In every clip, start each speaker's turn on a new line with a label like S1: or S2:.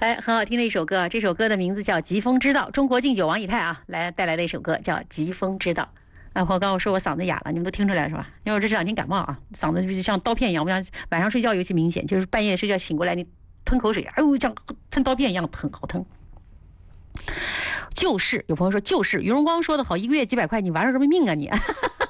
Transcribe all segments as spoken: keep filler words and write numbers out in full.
S1: 哎，很好听的一首歌啊！这首歌的名字叫《疾风知道》，中国敬酒王以太啊来带来的一首歌叫《疾风知道》。啊，朋友刚刚我说我嗓子哑了，你们都听出来是吧？因为我这两天感冒啊，嗓子就像刀片一样，我想晚上睡觉尤其明显，就是半夜睡觉醒过来，你吞口水，哎呦，像吞刀片一样疼，好疼。就是有朋友说，就是于荣光说的好，一个月几百块，你玩什么命啊你？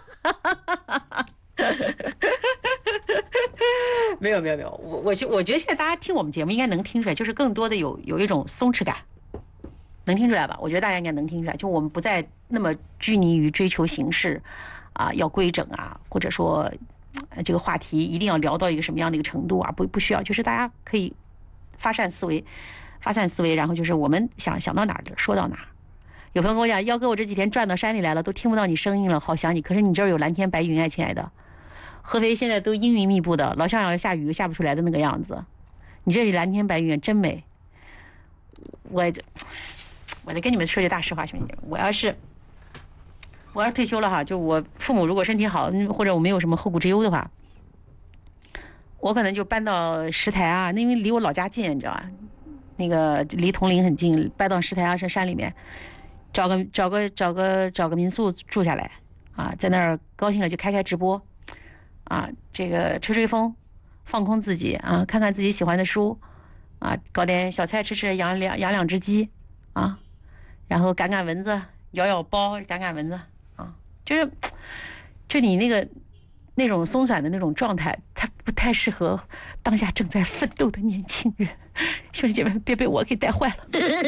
S1: 没有没有没有，我我觉我觉得现在大家听我们节目应该能听出来，就是更多的有有一种松弛感，能听出来吧？我觉得大家应该能听出来，就我们不再那么拘泥于追求形式，啊，要规整啊，或者说这个话题一定要聊到一个什么样的一个程度啊，不不需要，就是大家可以发散思维，发散思维，然后就是我们想想到哪儿说到哪儿。有朋友跟我讲，幺哥，我这几天转到山里来了，都听不到你声音了，好想你。可是你这儿有蓝天白云，爱亲爱的。合肥现在都阴云密布的，老像要下雨下不出来的那个样子。你这里蓝天白云真美。我我得跟你们说句大实话，兄弟，我要是我要是退休了哈，就我父母如果身体好，或者我没有什么后顾之忧的话，我可能就搬到石台啊，因为离我老家近，你知道吧？那个离铜陵很近，搬到石台啊，山山里面，找个找个找个找个民宿住下来啊，在那儿高兴了就开开直播。啊，这个吹吹风，放空自己啊，看看自己喜欢的书，啊，搞点小菜吃吃，养两养两只鸡，啊，然后赶赶蚊子，咬咬包，赶赶蚊子，啊，就是，就你那个那种松散的那种状态，它不太适合当下正在奋斗的年轻人。兄弟姐妹，别被我给带坏了，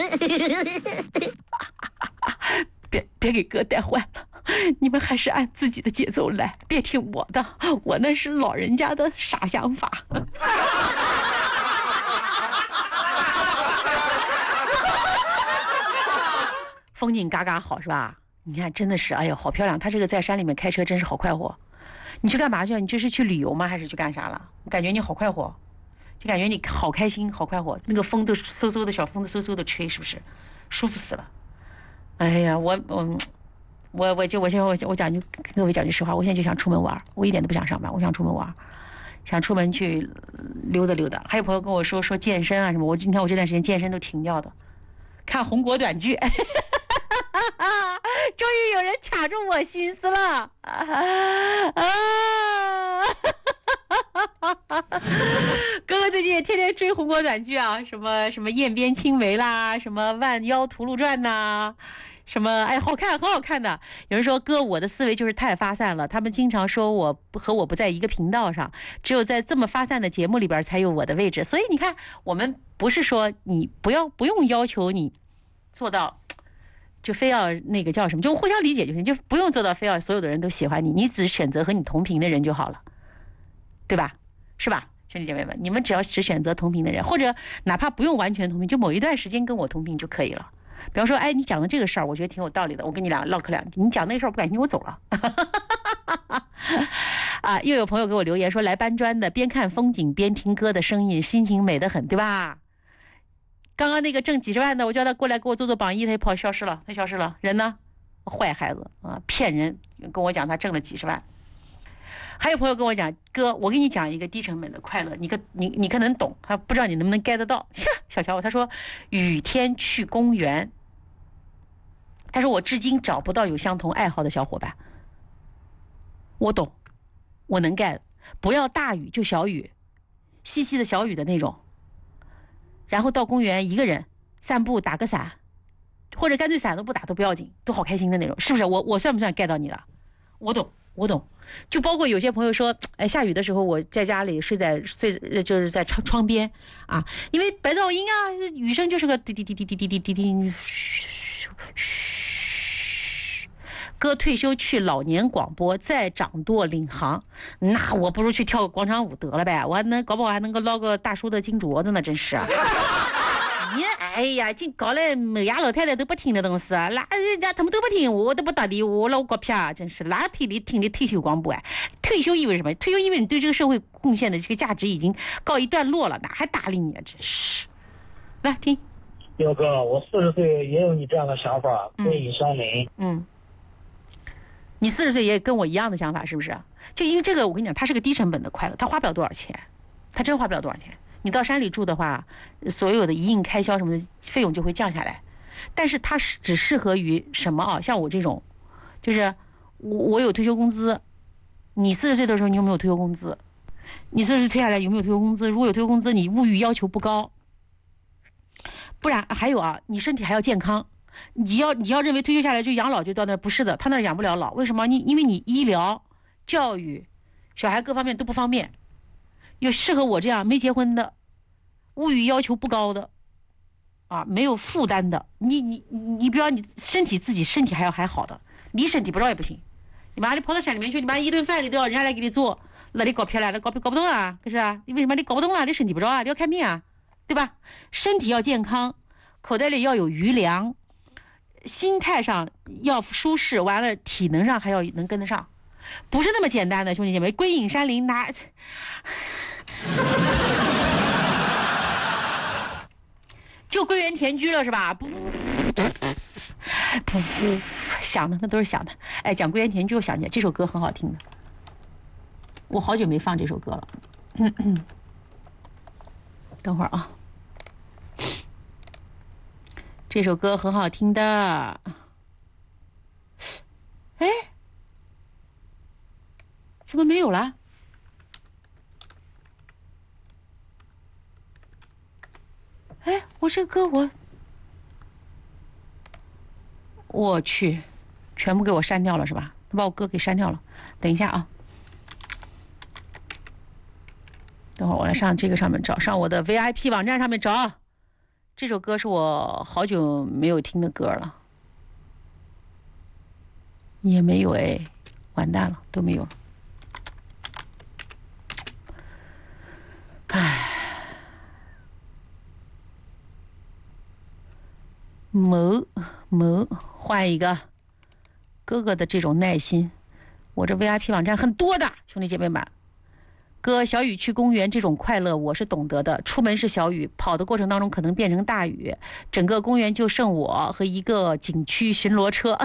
S1: 别别给哥带坏了。你们还是按自己的节奏来，别听我的，我那是老人家的傻想法。风景嘎嘎好是吧？你看真的是，哎呦好漂亮！他这个在山里面开车真是好快活。你去干嘛去？你这是去旅游吗？还是去干啥了？我感觉你好快活，就感觉你好开心，好快活。那个风都嗖嗖的，小风都嗖嗖的吹，是不是？舒服死了。哎呀，我我。我我就我现在我我讲句跟各位讲句实话，我现在就想出门玩，我一点都不想上班，我想出门玩，想出门去溜达溜达。还有朋友跟我说说健身啊什么，我你看我这段时间健身都停掉的，看红果短剧，终于有人卡住我心思了啊！哥哥最近也天天追红果短剧啊，什么什么雁边青梅啦，什么万妖屠戮传呐。什么哎，好看，很好看的。有人说哥，我的思维就是太发散了。他们经常说我和我不在一个频道上，只有在这么发散的节目里边才有我的位置。所以你看，我们不是说你不要不用要求你做到，就非要那个叫什么，就互相理解就行，就不用做到非要所有的人都喜欢你，你只选择和你同频的人就好了，对吧？是吧？兄弟姐妹们，你们只要只选择同频的人，或者哪怕不用完全同频，就某一段时间跟我同频就可以了。比方说，哎，你讲的这个事儿，我觉得挺有道理的，我跟你俩唠嗑两句。你讲那个事儿不感兴趣，我走了。啊，又有朋友给我留言说，来搬砖的，边看风景边听歌的声音，心情美得很，对吧？刚刚那个挣几十万的，我叫他过来给我做做榜一，他就跑消失了，他消失了，人呢？坏孩子啊，骗人！跟我讲他挣了几十万。还有朋友跟我讲，哥，我给你讲一个低成本的快乐，你可你你可能懂，他不知道你能不能 get 得到。小乔他说，雨天去公园。他说我至今找不到有相同爱好的小伙伴。我懂，我能 get， 不要大雨就小雨，细细的小雨的那种。然后到公园一个人散步，打个伞，或者干脆伞都不打都不要紧，都好开心的那种，是不是？我我算不算 get 到你了？我懂。我懂，就包括有些朋友说，哎，下雨的时候我在家里睡在睡，就是在窗窗边啊，因为白噪音啊，雨声就是个滴滴滴滴滴滴滴滴滴，嘘嘘。哥退休去老年广播，再掌舵领航，那我不如去跳个广场舞得了呗，我还能搞不好还能够捞个大叔的金镯子呢，真是。你哎呀，净搞来某牙老太太都不听的东西啊，那人家他们都不听，我都不搭理我老狗屁啊，真是哪天里听的退休广播啊？退休意味着什么？退休意味着你对这个社会贡献的这个价值已经告一段落了，哪还搭理你啊？真是。来听。
S2: 彪哥，我四十岁也有你这样的想法，归隐山林。
S1: 嗯。你四十岁也跟我一样的想法，是不是？就因为这个，我跟你讲，它是个低成本的快乐，它花不了多少钱，它真花不了多少钱。 你到山里住的话，所有的一应开销什么的费用就会降下来。但是它是只适合于什么啊？像我这种，就是我我有退休工资，你四十岁的时候你有没有退休工资？你四十岁退下来有没有退休工资？如果有退休工资，你物欲要求不高。不然还有啊，你身体还要健康。你要你要认为退休下来就养老就到那，不是的，他那养不了老。为什么？你因为你医疗、教育、小孩各方面都不方便。有适合我这样没结婚的，物欲要求不高的，啊，没有负担的。你你你，比方你身体自己身体还要还好的，你身体不着也不行。你妈你跑到山里面去，你妈一顿饭你都要人家来给你做，那你搞偏了，那搞搞不动啊，可是啊？你为什么你搞不动啊？你身体不着啊？你要看病啊，对吧？身体要健康，口袋里要有余粮，心态上要舒适，完了体能上还要能跟得上，不是那么简单的，兄弟姐妹。归隐山林拿。就归园田居了是吧？不不不，想的那都是想的。哎，讲归园田居，我想起来这首歌很好听的，我好久没放这首歌了。嗯嗯，等会儿啊，这首歌很好听的。哎，怎么没有了？哎，我这歌我，我去，全部给我删掉了是吧？他把我歌给删掉了。等一下啊，等会儿我来上这个上面找，上我的 V I P 网站上面找。这首歌是我好久没有听的歌了，也没有哎，完蛋了，都没有了。唉。某某换一个哥哥的这种耐心，我这 V I P 网站很多的，兄弟姐妹们。哥，小雨去公园这种快乐我是懂得的。出门是小雨，跑的过程当中可能变成大雨，整个公园就剩我和一个景区巡逻车。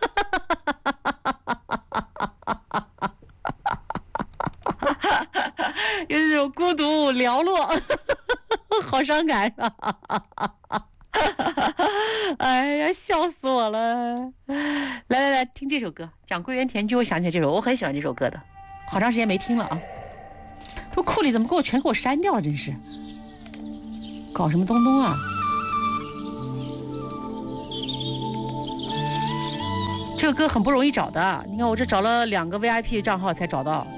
S1: 有这种孤独寥落，好伤感啊！哎呀，笑死我了！来来来，听这首歌，讲归园田居，我想起来这首，我很喜欢这首歌的，好长时间没听了啊。这库里怎么给我全给我删掉？真是，搞什么东东啊？这个歌很不容易找的，你看我这找了两个 V I P 账号才找到。